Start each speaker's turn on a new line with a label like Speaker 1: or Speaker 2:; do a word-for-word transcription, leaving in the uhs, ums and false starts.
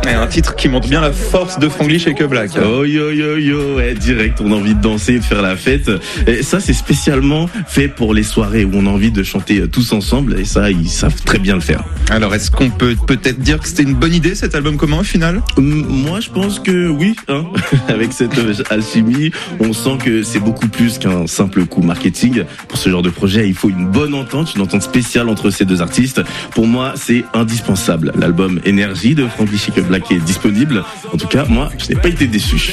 Speaker 1: Et un titre qui montre bien la force de Franglish et que Black.
Speaker 2: Oh yo yo yo, ouais, direct, on a envie de danser et de faire la fête. Et ça, c'est spécialement fait pour les soirées où on a envie de chanter tous ensemble. Et ça, ils savent très bien le faire.
Speaker 1: Alors, est-ce qu'on peut peut-être dire que c'était une bonne idée cet album commun au final ?
Speaker 2: Moi, je pense que oui. Hein. Avec cette alchimie, on sent que c'est beaucoup plus qu'un simple coup marketing. Pour ce genre de projet, il faut une bonne entente, une entente spéciale entre ces deux artistes. Pour moi, c'est indispensable. L'album Énergie de Franglish et que Black est disponible. En tout cas, moi, je n'ai pas été déçu.